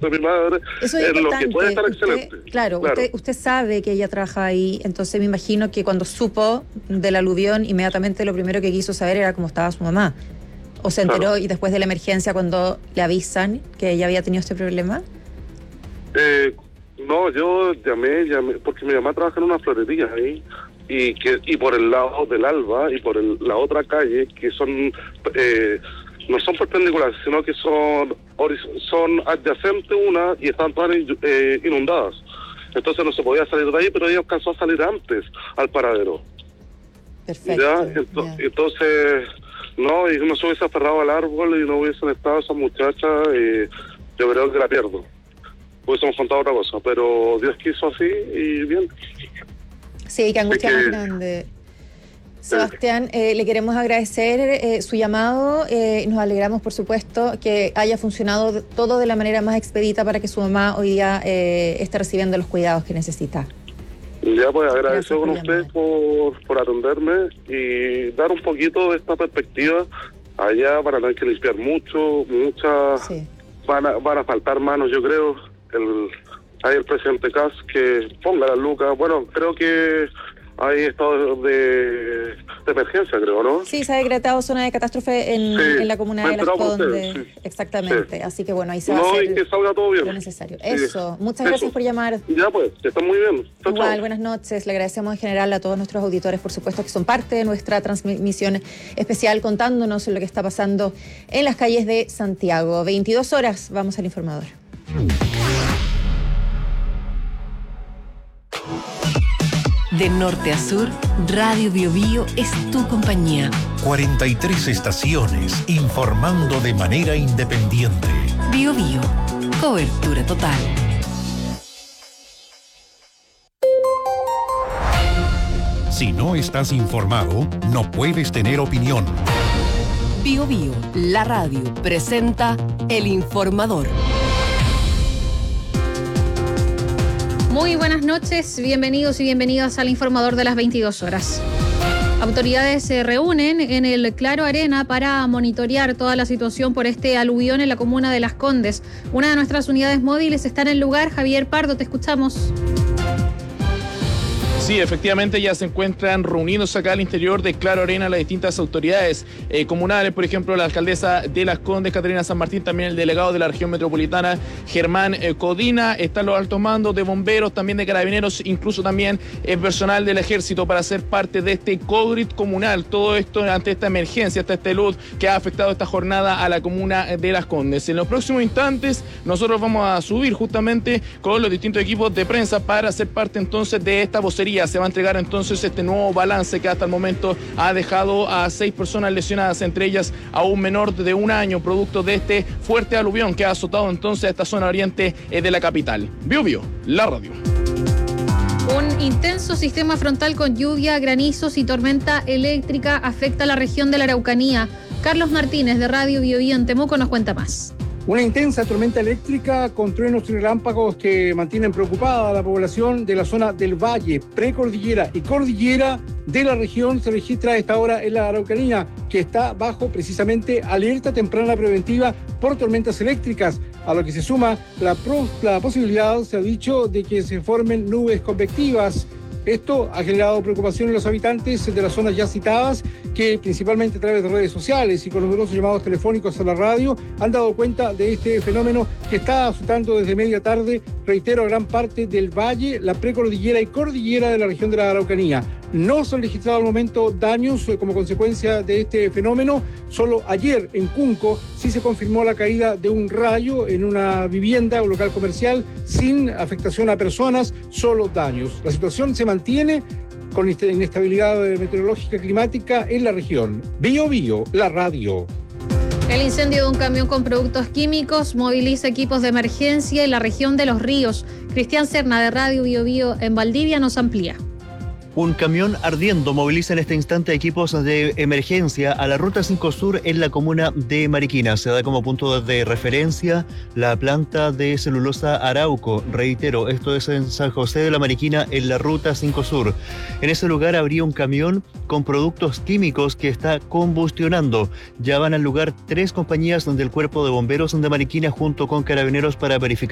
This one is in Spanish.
de mi madre, eso es en lo que puede estar usted, excelente. Claro. Usted sabe que ella trabaja ahí, entonces me imagino que cuando supo del aluvión, inmediatamente lo primero que quiso saber era cómo estaba su mamá. ¿O se enteró Claro. y después de la emergencia cuando le avisan que ella había tenido este problema? No, yo llamé, porque mi mamá trabaja en una florería ahí, y por el lado del Alba y por la otra calle, que son no son perpendiculares, sino que son adyacentes una y están todas inundadas. Entonces no se podía salir de ahí, pero ella alcanzó a salir antes al paradero. Perfecto. ¿Ya? Entonces, no, y no se hubiese aferrado al árbol y no hubiesen estado esas muchachas, yo creo que la pierdo. Hubiésemos contado otra cosa, pero Dios quiso así y bien. Sí, qué angustia más grande. Sebastián, le queremos agradecer su llamado. Nos alegramos, por supuesto, que haya funcionado todo de la manera más expedita para que su mamá hoy día esté recibiendo los cuidados que necesita. Ya, pues agradecido con ustedes por atenderme y dar un poquito de esta perspectiva allá para no hay que limpiar muchas. Sí. Van a faltar manos, yo creo. Hay el presidente Kass que ponga las lucas. Bueno, creo que hay estado de emergencia, creo, ¿no? Sí, se ha decretado zona de catástrofe en la comuna de Las Condes. Sí. Exactamente. Sí. Así que bueno, ahí se va a hacer y que salga todo bien. Lo necesario. Eso. Muchas gracias por llamar. Ya pues, que están muy bien. Igual, buenas noches. Le agradecemos en general a todos nuestros auditores, por supuesto, que son parte de nuestra transmisión especial contándonos lo que está pasando en las calles de Santiago. 22 horas, vamos al informador. De norte a sur, Radio Biobío es tu compañía. 43 estaciones informando de manera independiente. Biobío, cobertura total. Si no estás informado, no puedes tener opinión. Biobío, la radio, presenta El Informador. Muy buenas noches, bienvenidos y bienvenidas al Informador de las 22 horas. Autoridades se reúnen en el Claro Arena para monitorear toda la situación por este aluvión en la comuna de Las Condes. Una de nuestras unidades móviles está en el lugar. Javier Pardo, te escuchamos. Sí, efectivamente ya se encuentran reunidos acá al interior de Claro Arena las distintas autoridades comunales, por ejemplo, la alcaldesa de Las Condes, Caterina San Martín, también el delegado de la región metropolitana, Germán Codina, están los altos mandos de bomberos, también de carabineros, incluso también el personal del ejército para ser parte de este COGRIT comunal, todo esto ante esta emergencia, ante este luz que ha afectado esta jornada a la comuna de Las Condes. En los próximos instantes nosotros vamos a subir justamente con los distintos equipos de prensa para ser parte entonces de esta vocería. Se va a entregar entonces este nuevo balance que hasta el momento ha dejado a 6 personas lesionadas, entre ellas a un menor de 1 año, producto de este fuerte aluvión que ha azotado entonces esta zona oriente de la capital. Biobío, la radio. Un intenso sistema frontal con lluvia, granizos y tormenta eléctrica afecta a la región de la Araucanía. Carlos Martínez de Radio Biobío en Temuco nos cuenta más. Una intensa tormenta eléctrica con truenos y relámpagos que mantienen preocupada a la población de la zona del Valle, precordillera y cordillera de la región. Se registra a esta hora en la Araucanía, que está bajo precisamente alerta temprana preventiva por tormentas eléctricas, a lo que se suma la posibilidad, se ha dicho, de que se formen nubes convectivas. Esto ha generado preocupación en los habitantes de las zonas ya citadas, que principalmente a través de redes sociales y con numerosos llamados telefónicos a la radio han dado cuenta de este fenómeno que está azotando desde media tarde, reitero, a gran parte del valle, la precordillera y cordillera de la región de la Araucanía. No se han registrado al momento daños como consecuencia de este fenómeno. Solo ayer en Cunco sí se confirmó la caída de un rayo en una vivienda o local comercial sin afectación a personas, solo daños. La situación se mantiene con inestabilidad meteorológica climática en la región. Biobío, la radio. El incendio de un camión con productos químicos moviliza equipos de emergencia en la región de Los Ríos. Cristian Serna de Radio Biobío en Valdivia nos amplía. Un camión ardiendo moviliza en este instante equipos de emergencia a la Ruta 5 Sur en la comuna de Mariquina. Se da como punto de referencia la planta de celulosa Arauco. Reitero, esto es en San José de la Mariquina, en la Ruta 5 Sur. En ese lugar habría un camión con productos químicos que está combustionando. Ya van al lugar 3 compañías del Cuerpo de Bomberos de Mariquina junto con carabineros para verificar